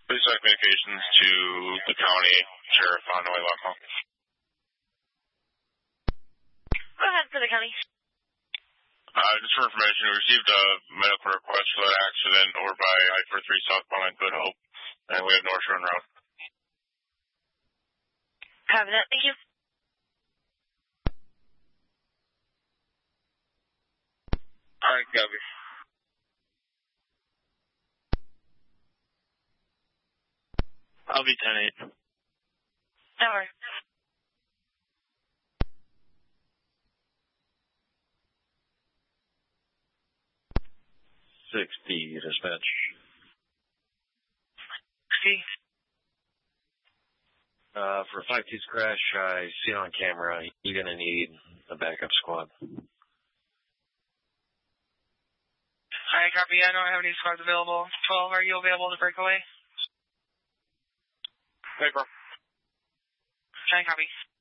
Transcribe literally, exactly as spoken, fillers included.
Please send communications to the county sheriff on Oilako. Go ahead for the county. Uh, just for information, we received a medical request for that accident over by I forty-three southbound Good Hope, and we have North Shore en route. Copy that. Thank you. All right, copy. I'll be ten eight. No worries. sixty, dispatch. See. Uh, for a five two's crash, I see on camera, you're going to need a backup squad. Alright, copy. I don't have any squads available. twelve, are you available to break away? Paper. Try and copy.